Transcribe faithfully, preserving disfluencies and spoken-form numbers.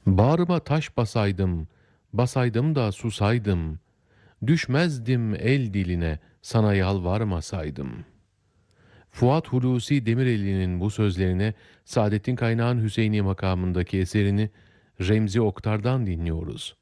Bağrıma taş basaydım, basaydım da susaydım, düşmezdim el diline, sana yalvarmasaydım. Fuat Hulusi Demireli'nin bu sözlerine Saadettin Kaynağ'ın Hüseyini makamındaki eserini Remzi Oktar'dan dinliyoruz.